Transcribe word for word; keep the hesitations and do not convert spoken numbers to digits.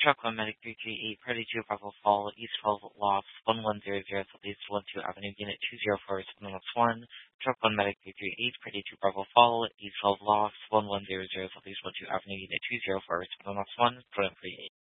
Truck one Medic three three eight, Party two Bravo Fall, East twelve Loft, one one zero zero, Southeast one two Avenue, Unit two zero four, Responding one. Truck one Medic three three eight, Party two Bravo Fall, East twelve Loft, one one zero zero, Southeast one two Avenue, Unit two zero four, Responding one, Plan three eight.